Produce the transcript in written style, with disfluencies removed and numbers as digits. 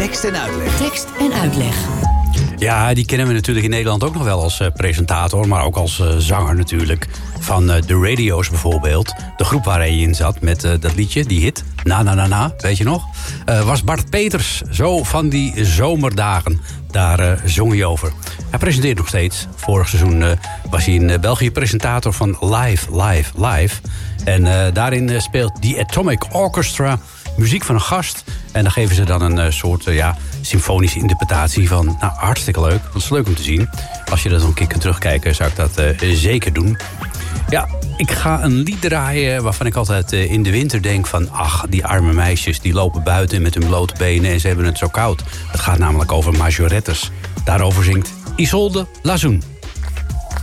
Tekst en uitleg. Tekst en uitleg. Ja, die kennen we natuurlijk in Nederland ook nog wel als presentator, maar ook als zanger natuurlijk. Van de Radio's bijvoorbeeld. De groep waar hij in zat met dat liedje, die hit. Na, na, na, na, weet je nog? Was Bart Peters, zo van die zomerdagen. Daar zong hij over. Hij presenteert nog steeds. Vorig seizoen was hij in België presentator van Live. En daarin speelt The Atomic Orchestra muziek van een gast. En dan geven ze dan een soort symfonische interpretatie van. Nou, hartstikke leuk. Dat is leuk om te zien. Als je dat nog een keer kunt terugkijken, zou ik dat zeker doen. Ja, ik ga een lied draaien waarvan ik altijd in de winter denk van... ach, die arme meisjes, die lopen buiten met hun blote benen en ze hebben het zo koud. Het gaat namelijk over majorettes. Daarover zingt Isolde Lazoen.